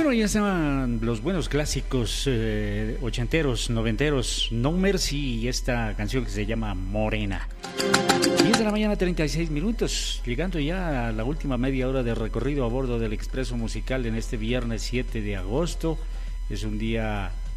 Bueno, ya estaban los buenos clásicos ochenteros, noventeros, No Mercy y esta canción que se llama Morena. 10 de la mañana, 36 minutos, llegando ya a la última media hora de recorrido a bordo del Expreso Musical en este viernes 7 de agosto. Es un día